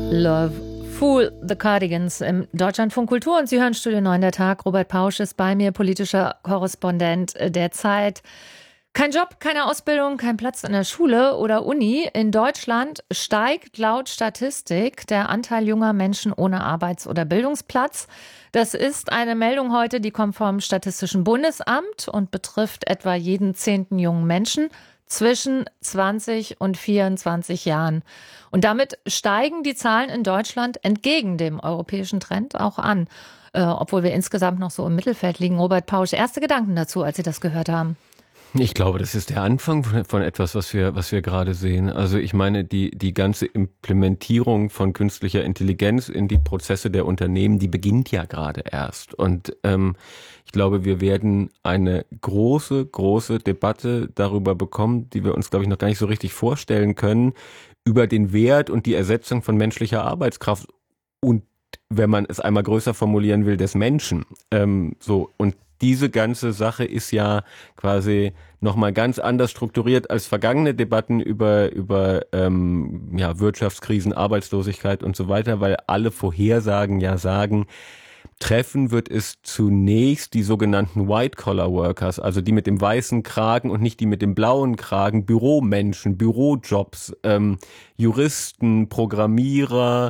Love Fool, The Cardigans im Deutschlandfunk Kultur. Und Sie hören Studio 9, der Tag. Robert Pausch ist bei mir, politischer Korrespondent der Zeit. Kein Job, keine Ausbildung, kein Platz in der Schule oder Uni. In Deutschland steigt laut Statistik der Anteil junger Menschen ohne Arbeits- oder Bildungsplatz. Das ist eine Meldung heute, die kommt vom Statistischen Bundesamt und betrifft etwa jeden 10. jungen Menschen zwischen 20 und 24 Jahren. Und damit steigen die Zahlen in Deutschland entgegen dem europäischen Trend auch an, obwohl wir insgesamt noch so im Mittelfeld liegen. Robert Pausch, erste Gedanken dazu, als Sie das gehört haben? Ich glaube, das ist der Anfang von etwas, was wir gerade sehen. Also ich meine, die ganze Implementierung von künstlicher Intelligenz in die Prozesse der Unternehmen, die beginnt ja gerade erst. Und ich glaube, wir werden eine große Debatte darüber bekommen, die wir uns, glaube ich, noch gar nicht so richtig vorstellen können, über den Wert und die Ersetzung von menschlicher Arbeitskraft und, wenn man es einmal größer formulieren will, des Menschen. Und diese ganze Sache ist ja quasi nochmal ganz anders strukturiert als vergangene Debatten über Wirtschaftskrisen, Arbeitslosigkeit und so weiter, weil alle Vorhersagen ja sagen, treffen wird es zunächst die sogenannten White-Collar-Workers, also die mit dem weißen Kragen und nicht die mit dem blauen Kragen, Büromenschen, Bürojobs, Juristen, Programmierer,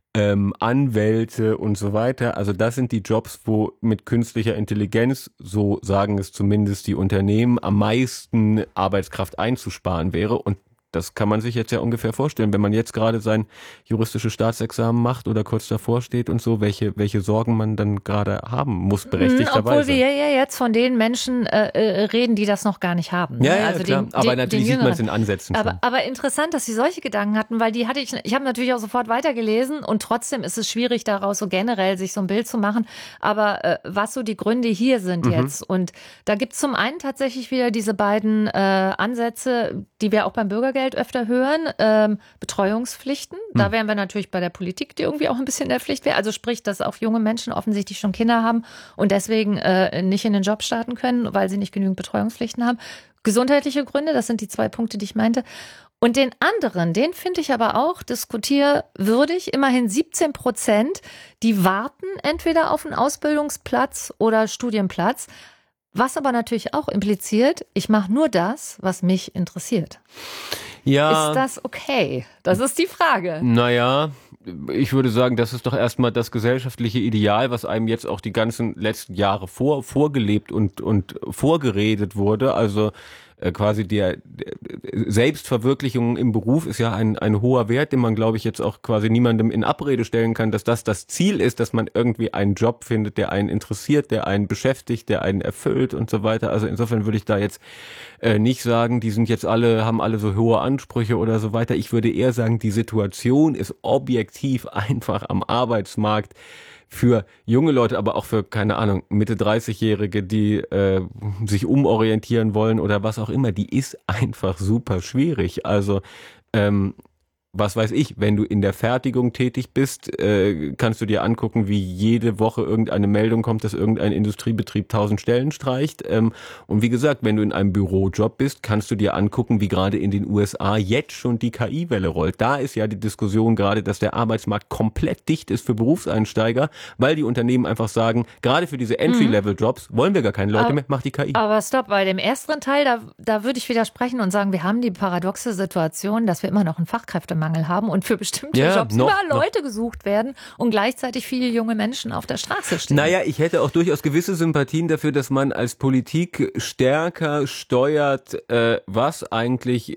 Anwälte und so weiter. Also das sind die Jobs, wo mit künstlicher Intelligenz, so sagen es zumindest die Unternehmen, am meisten Arbeitskraft einzusparen wäre. Und das kann man sich jetzt ja ungefähr vorstellen, wenn man jetzt gerade sein juristisches Staatsexamen macht oder kurz davor steht und so, welche Sorgen man dann gerade haben muss, berechtigterweise. Obwohl wir ja jetzt von den Menschen reden, die das noch gar nicht haben. Ja, also klar. Aber natürlich sieht man es in Ansätzen schon. Aber interessant, dass Sie solche Gedanken hatten, weil ich habe natürlich auch sofort weitergelesen und trotzdem ist es schwierig, daraus so generell sich so ein Bild zu machen. Aber was so die Gründe hier sind jetzt. Und da gibt es zum einen tatsächlich wieder diese beiden Ansätze, die wir auch beim Bürgergeld öfter hören, Betreuungspflichten. Da wären wir natürlich bei der Politik, die irgendwie auch ein bisschen in der Pflicht wäre. Also sprich, dass auch junge Menschen offensichtlich schon Kinder haben und deswegen nicht in den Job starten können, weil sie nicht genügend Betreuungspflichten haben. Gesundheitliche Gründe, das sind die 2 Punkte, die ich meinte. Und den anderen, den finde ich aber auch diskutierwürdig. Immerhin 17%, die warten entweder auf einen Ausbildungsplatz oder Studienplatz. Was aber natürlich auch impliziert, ich mache nur das, was mich interessiert. Ja. Ist das okay? Das ist die Frage. Naja, ich würde sagen, das ist doch erstmal das gesellschaftliche Ideal, was einem jetzt auch die ganzen letzten Jahre vorgelebt und vorgeredet wurde. Also quasi der Selbstverwirklichung im Beruf ist ja ein hoher Wert, den man, glaube ich, jetzt auch quasi niemandem in Abrede stellen kann, dass das Ziel ist, dass man irgendwie einen Job findet, der einen interessiert, der einen beschäftigt, der einen erfüllt und so weiter. Also insofern würde ich da jetzt nicht sagen, die haben alle so hohe Ansprüche oder so weiter. Ich würde eher sagen, die Situation ist objektiv einfach am Arbeitsmarkt für junge Leute, aber auch für, keine Ahnung, Mitte 30-Jährige, die sich umorientieren wollen oder was auch immer, die ist einfach super schwierig. Also was weiß ich, wenn du in der Fertigung tätig bist, kannst du dir angucken, wie jede Woche irgendeine Meldung kommt, dass irgendein Industriebetrieb 1000 Stellen streicht. Und wie gesagt, wenn du in einem Bürojob bist, kannst du dir angucken, wie gerade in den USA jetzt schon die KI-Welle rollt. Da ist ja die Diskussion gerade, dass der Arbeitsmarkt komplett dicht ist für Berufseinsteiger, weil die Unternehmen einfach sagen, gerade für diese Entry-Level-Jobs wollen wir gar keine Leute mehr, mach die KI. Aber stopp, bei dem ersten Teil, da würde ich widersprechen und sagen, wir haben die paradoxe Situation, dass wir immer noch einen Fachkräftemangel haben und für bestimmte Jobs immer Leute gesucht werden und gleichzeitig viele junge Menschen auf der Straße stehen. Naja, ich hätte auch durchaus gewisse Sympathien dafür, dass man als Politik stärker steuert, was eigentlich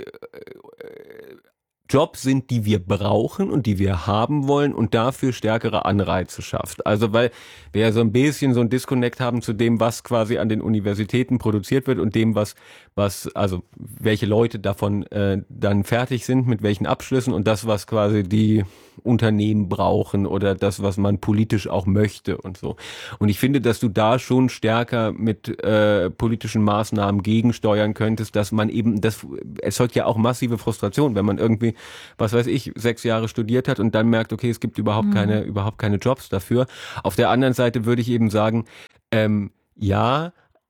Jobs sind, die wir brauchen und die wir haben wollen und dafür stärkere Anreize schafft. Also weil wir ja so ein bisschen so ein Disconnect haben zu dem, was quasi an den Universitäten produziert wird und dem, also welche Leute davon dann fertig sind, mit welchen Abschlüssen und das, was quasi die Unternehmen brauchen oder das, was man politisch auch möchte und so. Und ich finde, dass du da schon stärker mit politischen Maßnahmen gegensteuern könntest, dass man eben, das erzeugt ja auch massive Frustration, wenn man irgendwie, was weiß ich, 6 Jahre studiert hat und dann merkt, okay, es gibt überhaupt keine Jobs dafür. Auf der anderen Seite würde ich eben sagen, ja,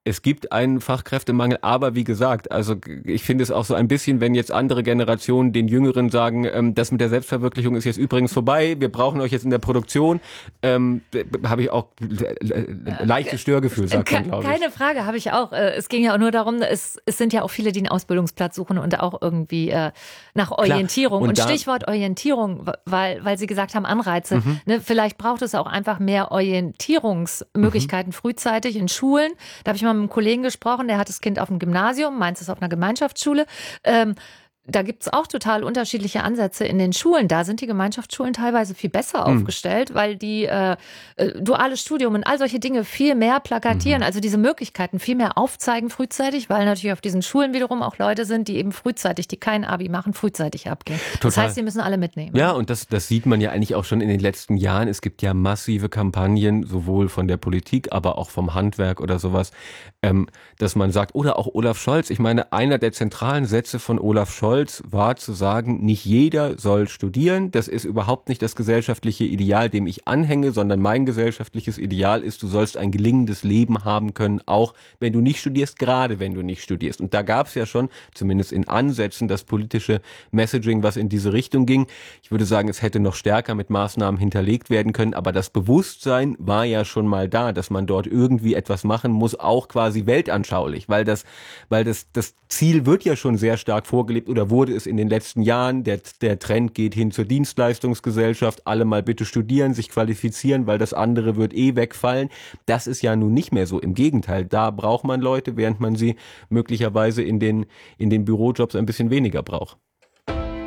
Es gibt einen Fachkräftemangel, aber wie gesagt, also ich finde es auch so ein bisschen, wenn jetzt andere Generationen den Jüngeren sagen, das mit der Selbstverwirklichung ist jetzt übrigens vorbei, wir brauchen euch jetzt in der Produktion, habe ich auch leichtes Störgefühl, sagt man, glaube ich. Keine Frage, habe ich auch. Es ging ja auch nur darum, es sind ja auch viele, die einen Ausbildungsplatz suchen und auch irgendwie nach Orientierung. Und Stichwort Orientierung, weil Sie gesagt haben, Anreize. Ne, vielleicht braucht es auch einfach mehr Orientierungsmöglichkeiten frühzeitig in Schulen. Da habe ich mal mit einem Kollegen gesprochen, der hat das Kind auf dem Gymnasium, meins ist auf einer Gemeinschaftsschule. Da gibt's auch total unterschiedliche Ansätze in den Schulen. Da sind die Gemeinschaftsschulen teilweise viel besser aufgestellt, weil die duales Studium und all solche Dinge viel mehr plakatieren, also diese Möglichkeiten viel mehr aufzeigen frühzeitig, weil natürlich auf diesen Schulen wiederum auch Leute sind, die eben frühzeitig, die kein Abi machen, frühzeitig abgehen. Total. Das heißt, sie müssen alle mitnehmen. Ja, und das sieht man ja eigentlich auch schon in den letzten Jahren. Es gibt ja massive Kampagnen, sowohl von der Politik, aber auch vom Handwerk oder sowas, dass man sagt, oder auch Olaf Scholz. Ich meine, einer der zentralen Sätze von Olaf Scholz war zu sagen, nicht jeder soll studieren. Das ist überhaupt nicht das gesellschaftliche Ideal, dem ich anhänge, sondern mein gesellschaftliches Ideal ist, du sollst ein gelingendes Leben haben können, auch wenn du nicht studierst, gerade wenn du nicht studierst. Und da gab es ja schon, zumindest in Ansätzen, das politische Messaging, was in diese Richtung ging. Ich würde sagen, es hätte noch stärker mit Maßnahmen hinterlegt werden können, aber das Bewusstsein war ja schon mal da, dass man dort irgendwie etwas machen muss, auch quasi weltanschaulich, weil das Ziel wird ja schon sehr stark vorgelebt oder wurde es in den letzten Jahren. Der Trend geht hin zur Dienstleistungsgesellschaft. Alle mal bitte studieren, sich qualifizieren, weil das andere wird wegfallen. Das ist ja nun nicht mehr so. Im Gegenteil, da braucht man Leute, während man sie möglicherweise in den Bürojobs ein bisschen weniger braucht.